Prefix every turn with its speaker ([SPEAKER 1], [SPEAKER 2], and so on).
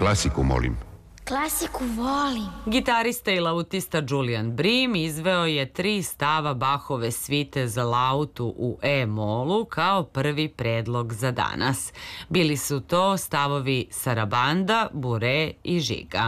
[SPEAKER 1] Klasiku, molim.
[SPEAKER 2] Klasiku volim.
[SPEAKER 3] Gitarista i lautista Julian Brim izveo je 3 stava Bachove svite za lautu u E-molu kao prvi predlog za danas. Bili su to stavovi Sarabanda, Bure i Žiga.